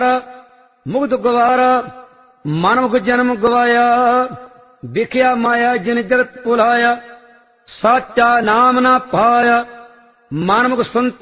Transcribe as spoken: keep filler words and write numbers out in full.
ਮੁਕਤ ਗਵਾਰਾ ਮਾਨਵ ਜਨਮ ਗਵਾਇਆ। ਵਿਖਿਆ ਮਾਇਆ ਜਿਨ ਜਗਤ ਭੁਲਾਇਆ, ਸਾਚਾ ਨਾਮ ਨਾ ਪਾਇਆ। ਮਾਨਵ ਸੰਤ